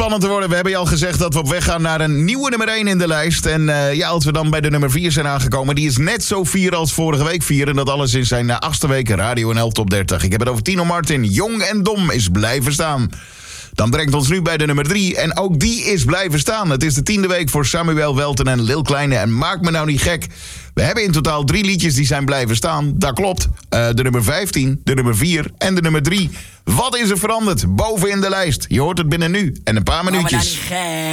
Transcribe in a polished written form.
spannend te worden. We hebben je al gezegd dat we op weg gaan naar een nieuwe nummer 1 in de lijst. En als we dan bij de nummer 4 zijn aangekomen... die is net zo 4 als vorige week 4. En dat alles in zijn 8e week Radio NL Top 30. Ik heb het over Tino Martin. Jong en dom is blijven staan. Dan brengt ons nu bij de nummer 3. En ook die is blijven staan. Het is de 10e week voor Samuel Welten en Lil Kleine. En maak me nou niet gek. We hebben in totaal 3 liedjes die zijn blijven staan. Dat klopt. De nummer 15, de nummer 4 en de nummer 3. Wat is er veranderd? Boven in de lijst. Je hoort het binnen nu en een paar minuutjes.